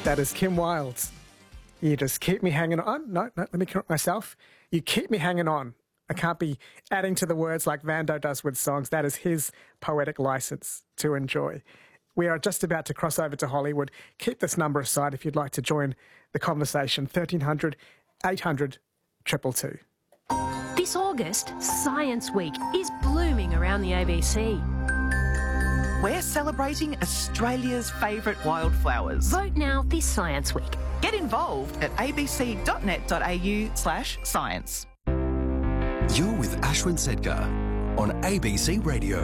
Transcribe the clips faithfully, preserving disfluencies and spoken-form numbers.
That is Kim Wilde. You just keep me hanging on. No, no, let me correct myself. You keep me hanging on. I can't be adding to the words like Vando does with songs. That is his poetic license to enjoy. We are just about to cross over to Hollywood. Keep this number aside if you'd like to join the conversation. thirteen hundred, eight hundred, two two two. This August, Science Week is blooming around the A B C. We're celebrating Australia's favourite wildflowers. Vote now this Science Week. Get involved at abc.net.au slash science. You're with Ashwin Sedkar on A B C Radio.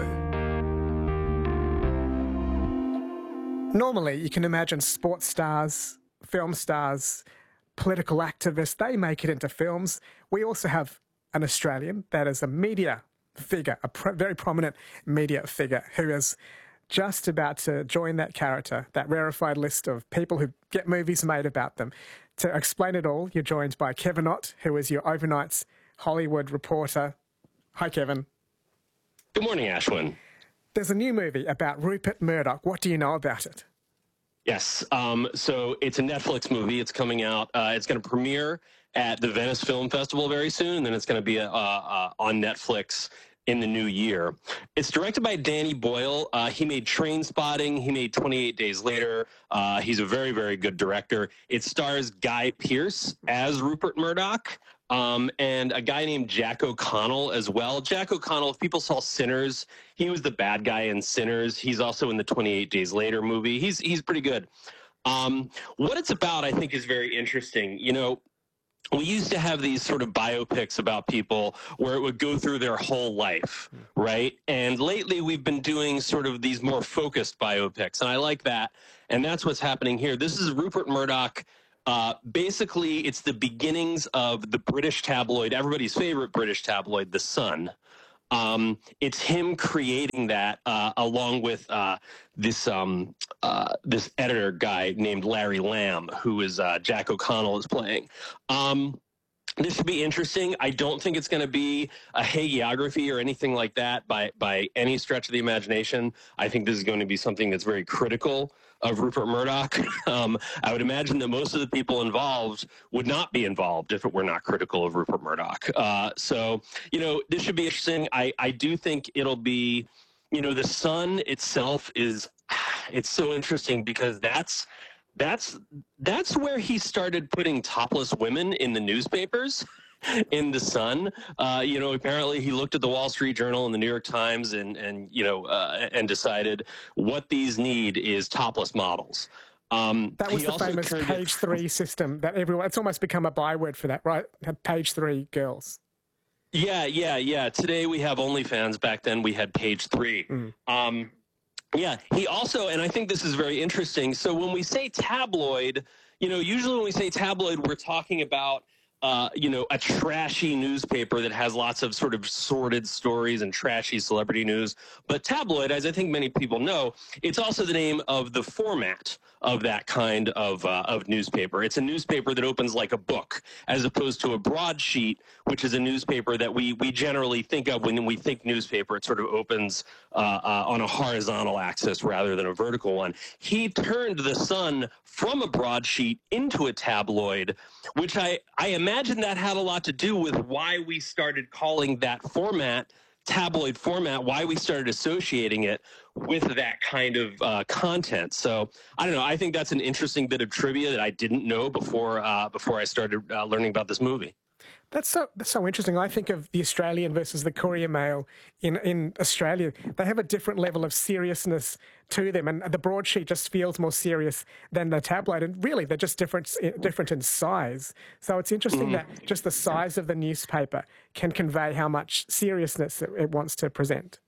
Normally, you can imagine sports stars, film stars, political activists, they make it into films. We also have an Australian that is a media figure, a pro- very prominent media figure who is just about to join that character, that rarefied list of people who get movies made about them. To explain it all, you're joined by Kevin Ott, who is your overnight's Hollywood reporter. Hi, Kevin. Good morning, Ashwin. There's a new movie about Rupert Murdoch. What do you know about it? Yes, um, so it's a Netflix movie. It's coming out. Uh, it's going to premiere at the Venice Film Festival very soon, and then it's going to be uh, uh, on Netflix in the new year. It's directed by Danny Boyle. Uh, he made Trainspotting. He made twenty-eight days later. Uh, he's a very, very good director. It stars Guy Pearce as Rupert Murdoch. Um, and a guy named Jack O'Connell as well. Jack O'Connell, if people saw Sinners, he was the bad guy in Sinners. He's also in the twenty-eight days later movie. He's he's pretty good. Um, what it's about, I think, is very interesting. You know, we used to have these sort of biopics about people where it would go through their whole life, right? And lately we've been doing sort of these more focused biopics, and I like that. And that's what's happening here. This is Rupert Murdoch. Uh, basically, it's the beginnings of the British tabloid, everybody's favorite British tabloid, The Sun. Um, it's him creating that uh, along with uh, this um, uh, this editor guy named Larry Lamb, who is uh, Jack O'Connell is playing. Um, this should be interesting. I don't think it's going to be a hagiography or anything like that by by any stretch of the imagination. I think this is going to be something that's very critical of Rupert Murdoch. Um, I would imagine that most of the people involved would not be involved if it were not critical of Rupert Murdoch. Uh, so, you know, this should be interesting. I, I do think it'll be, you know, The Sun itself is, it's so interesting because that's, that's, that's where he started putting topless women in the newspapers. In The Sun, uh, you know, apparently he looked at the Wall Street Journal and the New York Times and, and you know, uh, and decided what these need is topless models. Um, that was the famous page three system that everyone, it's almost become a byword for that, right? Had page three girls. Yeah, yeah, yeah. Today we have OnlyFans. Back then we had page three. Mm. Um, yeah, he also, and I think this is very interesting. So when we say tabloid, you know, usually when we say tabloid, we're talking about Uh, you know, a trashy newspaper that has lots of sort of sordid stories and trashy celebrity news. But tabloid, as I think many people know, it's also the name of the format of that kind of uh, of newspaper. It's a newspaper that opens like a book, as opposed to a broadsheet, which is a newspaper that we we generally think of when we think newspaper. It sort of opens uh, uh, on a horizontal axis rather than a vertical one. He turned The Sun from a broadsheet into a tabloid, which I, I imagine that had a lot to do with why we started calling that format tabloid format, why we started associating it with that kind of uh, content. So I don't know. I think that's an interesting bit of trivia that I didn't know before uh, before I started uh, learning about this movie. That's so that's so interesting. I think of the Australian versus the Courier Mail. In in Australia, they have a different level of seriousness to them, and the broadsheet just feels more serious than the tabloid. And really, they're just different different in size. So it's interesting mm. that just the size of the newspaper can convey how much seriousness it, it wants to present.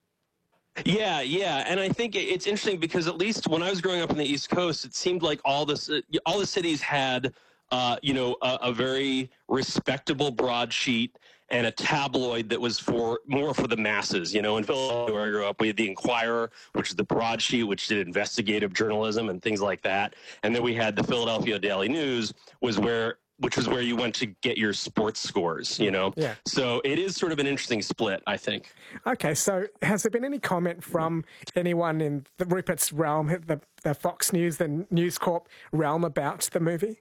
Yeah, yeah, and I think it's interesting because at least when I was growing up on the East Coast, it seemed like all this all the cities had. Uh, you know, a, a very respectable broadsheet and a tabloid that was for more for the masses. You know, in Philadelphia, where I grew up, we had the Inquirer, which is the broadsheet, which did investigative journalism and things like that. And then we had the Philadelphia Daily News, was where which is where you went to get your sports scores, you know? Yeah. So it is sort of an interesting split, I think. Okay, so has there been any comment from anyone in the Rupert's realm, the, the Fox News, the News Corp realm about the movie?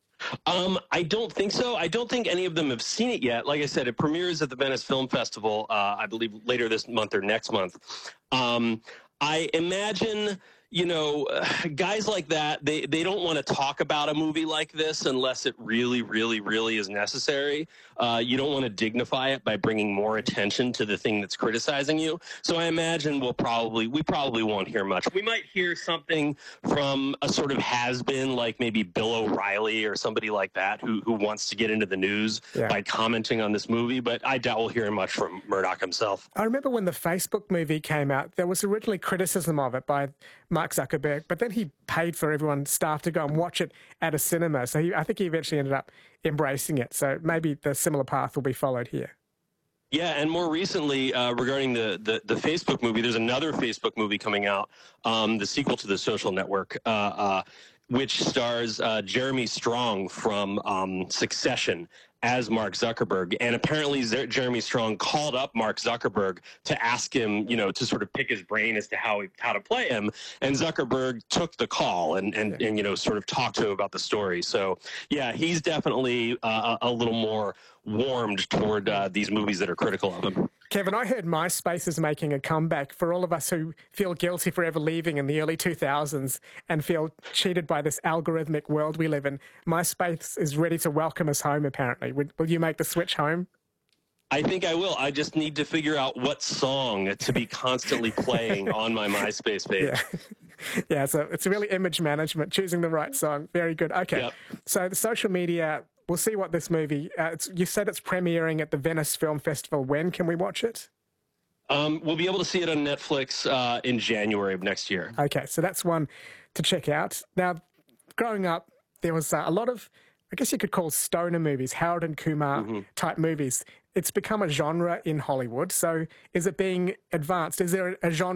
Um, I don't think so. I don't think any of them have seen it yet. Like I said, it premieres at the Venice Film Festival, uh, I believe later this month or next month. Um, I imagine, you know, uh, guys like that, they, they don't want to talk about a movie like this unless it really, really, really is necessary. Uh, you don't want to dignify it by bringing more attention to the thing that's criticizing you. So I imagine we'll probably, we probably won't hear much. We might hear something from a sort of has-been, like maybe Bill O'Reilly or somebody like that who, who wants to get into the news yeah. by commenting on this movie, but I doubt we'll hear much from Murdoch himself. I remember when the Facebook movie came out, there was originally criticism of it by Mark Zuckerberg, but then he paid for everyone's staff to go and watch it at a cinema. So he, I think he eventually ended up embracing it. So maybe the similar path will be followed here. Yeah, and more recently, uh, regarding the, the, the Facebook movie, there's another Facebook movie coming out, um, the sequel to The Social Network, uh, uh, which stars uh, Jeremy Strong from um, Succession as Mark Zuckerberg. And apparently Z- Jeremy Strong called up Mark Zuckerberg to ask him, you know, to sort of pick his brain as to how he, how to play him. And Zuckerberg took the call and, and, and you know, sort of talked to him about the story. So, yeah, he's definitely uh, a little more warmed toward uh, these movies that are critical of him. Kevin, I heard MySpace is making a comeback. For all of us who feel guilty for ever leaving in the early two thousands and feel cheated by this algorithmic world we live in, MySpace is ready to welcome us home, apparently. Will, will you make the switch home? I think I will. I just need to figure out what song to be constantly playing on my MySpace page. Yeah, yeah so it's really image management, choosing the right song. Very good. Okay, yep. So the social media... We'll see what this movie, uh, it's, you said it's premiering at the Venice Film Festival. When can we watch it? Um, we'll be able to see it on Netflix uh, in January of next year. Okay, so that's one to check out. Now, growing up, there was uh, a lot of, I guess you could call stoner movies, Harold and Kumar mm-hmm. type movies. It's become a genre in Hollywood. So is it being advanced? Is there a genre